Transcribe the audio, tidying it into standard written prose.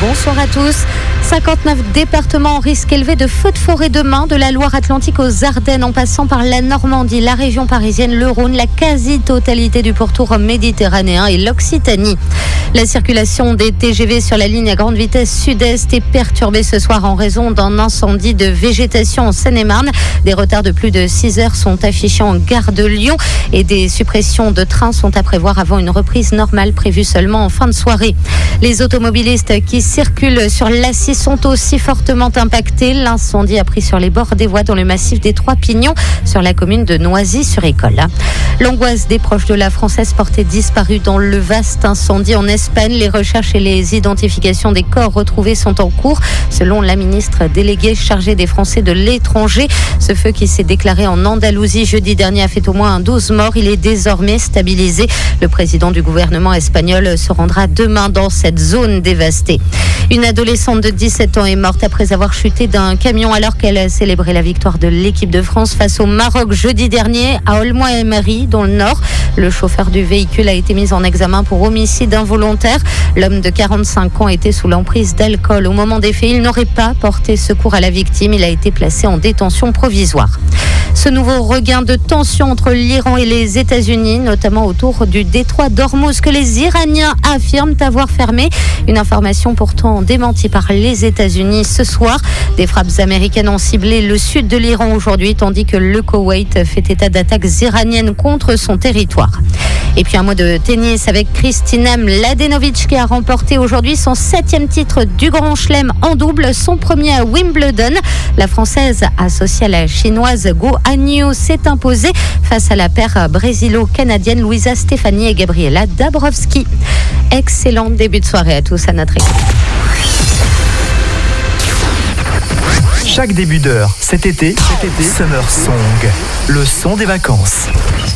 bonsoir à tous. 59 départements en risque élevé de feux de forêt demain, de la Loire-Atlantique aux Ardennes en passant par la Normandie, la région parisienne, le Rhône, la quasi-totalité du pourtour méditerranéen et l'Occitanie. La circulation des TGV sur la ligne à grande vitesse sud-est est perturbée ce soir en raison d'un incendie de végétation en Seine-et-Marne. Des retards de plus de 6 heures sont affichés en gare de Lyon et des suppressions de trains sont à prévoir avant une reprise normale prévue seulement en fin de soirée. Les automobilistes qui circulent sur l'A6 sont aussi fortement impactés. L'incendie a pris sur les bords des voies dans le massif des Trois Pignons sur la commune de Noisy-sur-École. L'angoisse des proches de la Française portée disparue dans le vaste incendie en Espagne. Les recherches et les identifications des corps retrouvés sont en cours, selon la ministre déléguée chargée des Français de l'étranger. Ce feu qui s'est déclaré en Andalousie jeudi dernier a fait au moins 12 morts. Il est désormais stabilisé. Le président du gouvernement espagnol se rendra demain dans cette zone dévastée. Une adolescente de 17 ans est morte après avoir chuté d'un camion alors qu'elle célébrait la victoire de l'équipe de France face au Maroc jeudi dernier à Aulnoy-Aymeries dans le Nord. Le chauffeur du véhicule a été mis en examen pour homicide involontaire. L'homme de 45 ans était sous l'emprise d'alcool. Au moment des faits, il n'aurait pas porté secours à la victime. Il a été placé en détention provisoire. Ce nouveau regain de tension entre l'Iran et les États-Unis, notamment autour du détroit d'Ormuz, que les Iraniens affirment avoir fermé. Une information pourtant démentie par les États-Unis ce soir. Des frappes américaines ont ciblé le sud de l'Iran aujourd'hui, tandis que le Koweït fait état d'attaques iraniennes contre son territoire. Et puis un mot de tennis avec Kristina Mladenovic qui a remporté aujourd'hui son 7e titre du Grand Chelem en double, son premier à Wimbledon. La Française associée à la Chinoise Go Hanyu s'est imposée face à la paire brésilo-canadienne Luisa Stefani et Gabriela Dabrowski. Excellent début de soirée à tous à notre équipe. Chaque début d'heure, cet été, Summer Song, le son des vacances.